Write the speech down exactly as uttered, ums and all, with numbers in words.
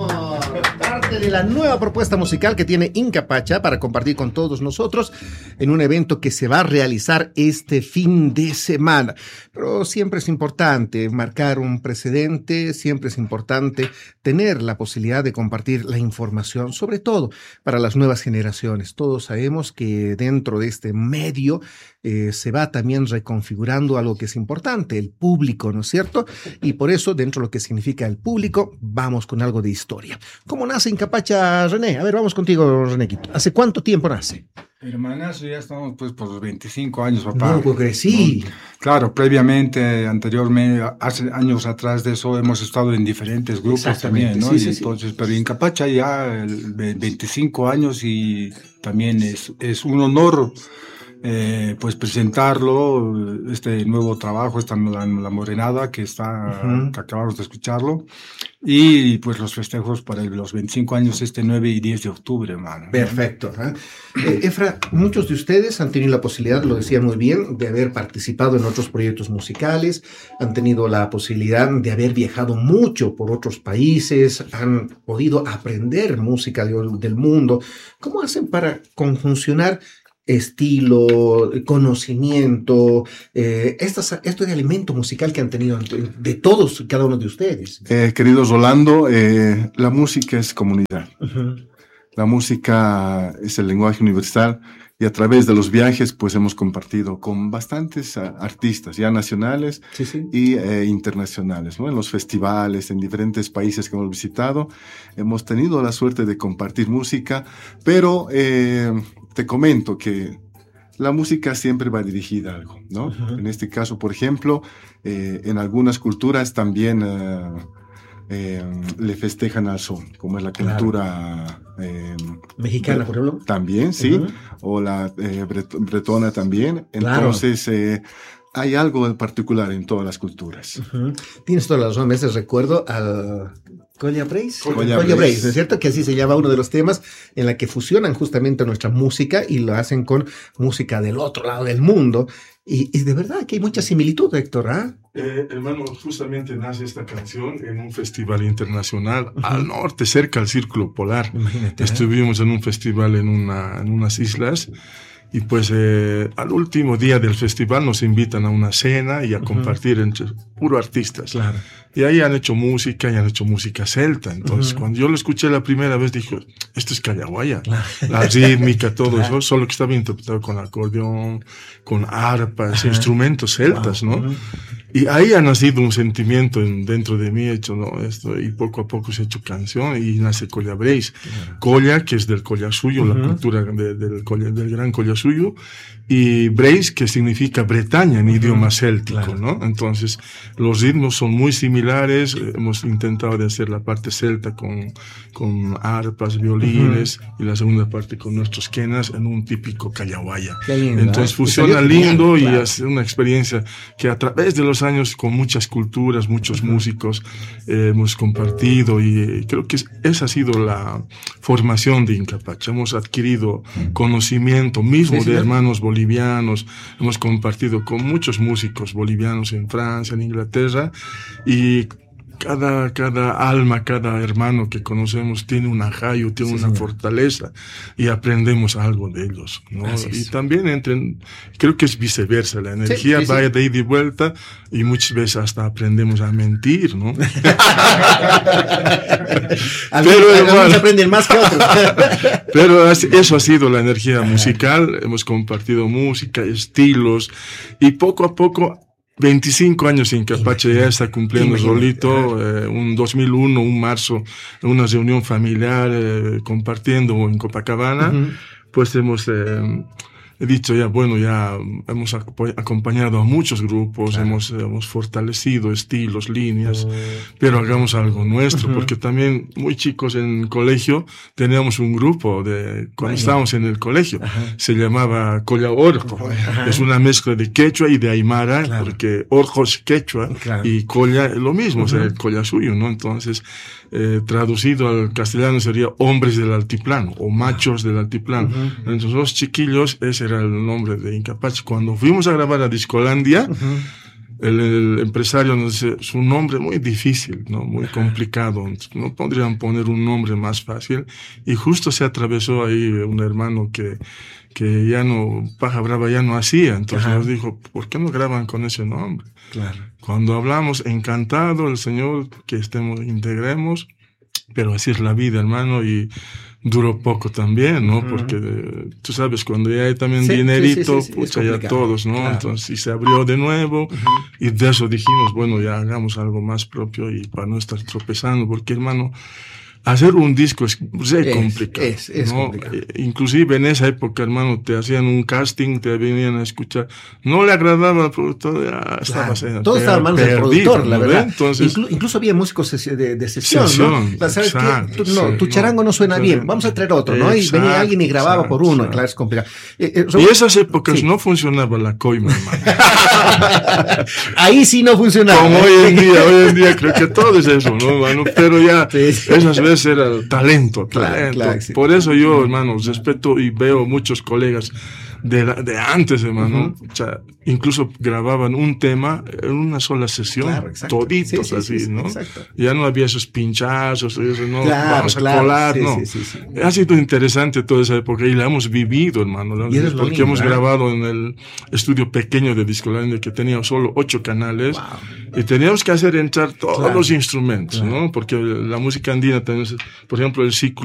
Parte de la nueva propuesta musical que tiene Inca Pacha para compartir con todos nosotros en un evento que se va a realizar este fin de semana. Pero siempre es importante marcar un precedente, siempre es importante tener la posibilidad de compartir la información, sobre todo para las nuevas generaciones. Todos sabemos que dentro de este medio eh, se va también reconfigurando algo que es importante, el público, ¿no es cierto? Y por eso, dentro de lo que significa el público, vamos con algo de historia. ¿Cómo nace Inca Pacha, René? A ver, vamos contigo, Renéquito. ¿Hace cuánto tiempo nace? Hermanazo, ya estamos pues por los veinticinco años, papá. No, porque sí. ¿No? Claro, previamente, anteriormente, hace años atrás de eso, hemos estado en diferentes grupos también, ¿no? Sí, y sí, entonces, sí. pero Inca Pacha ya el veinticinco años y también es, es un honor Eh, pues presentarlo, este nuevo trabajo, esta la, la morenada que está, uh-huh. que acabamos de escucharlo, y pues los festejos para el, los veinticinco años este nueve y diez de octubre, hermano. Perfecto. ¿eh? Eh, Efra, muchos de ustedes han tenido la posibilidad, lo decía muy bien, de haber participado en otros proyectos musicales, han tenido la posibilidad de haber viajado mucho por otros países, han podido aprender música de, del mundo. ¿Cómo hacen para conjuncionar estilo, conocimiento, eh, estos, este elemento musical que han tenido de todos, cada uno de ustedes? Eh, querido Rolando, eh, la música es comunidad. Uh-huh. La música es el lenguaje universal y a través de los viajes pues hemos compartido con bastantes uh, artistas, ya nacionales sí, sí. y eh, internacionales, ¿no? En los festivales, en diferentes países que hemos visitado, hemos tenido la suerte de compartir música, pero eh, te comento que la música siempre va dirigida a algo, ¿no? Uh-huh. En este caso, por ejemplo, eh, en algunas culturas también uh, eh, le festejan al son, como es la cultura claro. eh, mexicana, por ejemplo. También, sí, uh-huh. o la eh, bret- bretona también. Entonces, claro. eh, hay algo en particular en todas las culturas. Uh-huh. Tienes toda la razón, me haces recuerdo al Colla Brace, Colla Colla Brace, Brace, ¿no es cierto? Que así se llama uno de los temas en la que fusionan justamente nuestra música y lo hacen con música del otro lado del mundo. Y, y de verdad que hay mucha similitud, Héctor, ¿ah? Eh, hermano, justamente nace esta canción en un festival internacional uh-huh. al norte, cerca al Círculo Polar. Imagínate, Estuvimos ¿eh? en un festival en, una, en unas islas. Y pues eh, al último día del festival nos invitan a una cena y a uh-huh. compartir entre puro artistas. Claro. Y ahí han hecho música y han hecho música celta. Entonces, uh-huh. cuando yo lo escuché la primera vez, dije, esto es callahuaya. Claro. La rítmica, todo claro. eso, solo que estaba interpretado con acordeón, con arpas, uh-huh. instrumentos celtas, wow. ¿no? Uh-huh. Y ahí ha nacido un sentimiento en, dentro de mí, he hecho, ¿no? Esto, y poco a poco se ha hecho canción y nace Colla Brace. Uh-huh. Colla, que es del Collasuyo, uh-huh. la cultura de, del, colla, del gran Collasuyo, y Brace, que significa Bretaña en uh-huh. idioma céltico, claro. ¿no? Entonces, los ritmos son muy similares, hemos intentado de hacer la parte celta con, con arpas, violines, uh-huh. y la segunda parte con nuestros quenas en un típico callahuaya. Entonces, fusiona lindo y claro. hace una experiencia que a través de los años, con muchas culturas, muchos uh-huh. músicos, eh, hemos compartido y eh, creo que es, esa ha sido la formación de Inca Pacha. Hemos adquirido conocimiento mismo sí, sí, de hermanos bolivianos, hemos compartido con muchos músicos bolivianos en Francia, en Inglaterra, y cada, cada alma, cada hermano que conocemos tiene un ajayo, tiene sí, una señor. fortaleza y aprendemos algo de ellos, ¿no? Y también entre, creo que es viceversa, la energía sí, sí, va sí. de ida y vuelta y muchas veces hasta aprendemos a mentir, ¿no? Pero algunos aprenden más que otros. Pero eso ha sido la energía musical, hemos compartido música, estilos y poco a poco veinticinco años Inca Pacha ya está cumpliendo solito, eh, un dos mil uno, un marzo, una reunión familiar, eh, compartiendo en Copacabana, uh-huh. pues hemos eh, he dicho ya, bueno, ya hemos acompañado a muchos grupos, claro. hemos, hemos fortalecido estilos, líneas, uh, pero hagamos algo nuestro, uh-huh. porque también muy chicos en el colegio teníamos un grupo de, cuando bueno. estábamos en el colegio, uh-huh. se llamaba Colla Orjo, uh-huh. es una mezcla de quechua y de aymara, claro. porque Orjo es quechua, claro. y Colla es lo mismo, uh-huh. o sea, el Collasuyo, ¿no? Entonces, eh, traducido al castellano sería hombres del altiplano, o machos del altiplano. Uh-huh. Entonces, los chiquillos, ese era el nombre de Inca Pacha. Cuando fuimos a grabar a Discolandia, uh-huh. el, el empresario nos dice, es un nombre muy difícil, ¿no? Muy complicado. No podrían poner un nombre más fácil. Y justo se atravesó ahí un hermano que, que ya no, Paja Brava ya no hacía. Entonces Ajá. nos dijo, ¿por qué no graban con ese nombre? Claro. Cuando hablamos, encantado el Señor que estemos, integremos, pero así es la vida, hermano, y duró poco también, ¿no? Uh-huh. Porque eh, tú sabes, cuando ya hay también sí, dinerito, sí, sí, sí, pucha, ya todos, ¿no? Claro. Entonces, y se abrió de nuevo, uh-huh. y de eso dijimos, bueno, ya hagamos algo más propio y para no estar tropezando, porque, hermano, hacer un disco es, es, es complicado. Es, es ¿no? complicado. Inclusive en esa época, hermano, te hacían un casting, te venían a escuchar. No le agradaba al productor, ya estaba claro. Todo estaba en manos del productor, la ¿no? verdad. Entonces, Inclu- incluso había músicos de, de sesión, sesión, ¿no? ¿Sabes exacto, qué? Tú, no, sí, tu charango no, no suena bien, vamos a traer otro, ¿no? Y exacto, venía alguien y grababa exacto, por uno, exacto. Claro, es complicado. Eh, eh, y esas épocas sí. no funcionaba la coima, hermano. Ahí sí no funcionaba. Como hoy en día, hoy en día creo que todo es eso, ¿no, hermano? Pero ya, sí, sí. esas veces era el talento. Talento, claro, talento. Claro, sí. Por eso yo, hermano, respeto y veo muchos colegas de, la, de antes, hermano, uh-huh. o sea, incluso grababan un tema en una sola sesión, claro, toditos sí, sí, así, sí, ¿no? Exacto. Ya no había esos pinchazos, eso, no, claro, vamos a claro, colar, sí, no. Sí, sí, sí. Ha sido interesante toda esa época y la hemos vivido, hermano, ¿no? Porque lindo, hemos ¿eh? grabado en el estudio pequeño de Discolandia que tenía solo ocho canales wow. y teníamos que hacer entrar todos claro, los instrumentos, claro. ¿no? Porque la música andina, tenemos, por ejemplo, el ciclo